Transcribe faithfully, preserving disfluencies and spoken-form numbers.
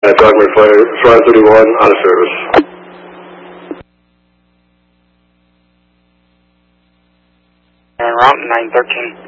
Uh, Dogman Flight, Flight thirty-one, out of service. And route nine thirteen.